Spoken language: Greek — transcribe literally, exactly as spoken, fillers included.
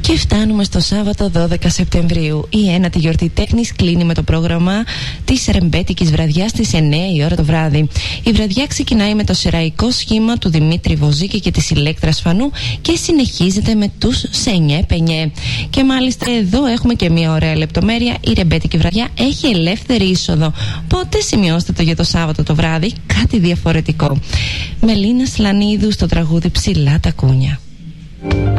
Και φτάνουμε στο Σάββατο δώδεκα Σεπτεμβρίου. Η ένατη γιορτή τέχνης κλείνει με το πρόγραμμα της ρεμπέτικης βραδιάς στις εννιά η ώρα το βράδυ. Η βραδιά ξεκινάει με το σεραϊκό σχήμα του Δημήτρη Βοζίκη και της Ηλέκτρας Φανού και συνεχίζεται με τους Σενιέ Πενιέ. Και μάλιστα εδώ έχουμε και μια ωραία λεπτομέρεια. Η ρεμπέτικη βραδιά έχει ελεύθερη είσοδο. Πότε σημειώστε το για το Σάββατο το βράδυ κάτι διαφορετικό. Μελίνα Σλανίδου στο τραγούδι Ψηλά τα κούνια.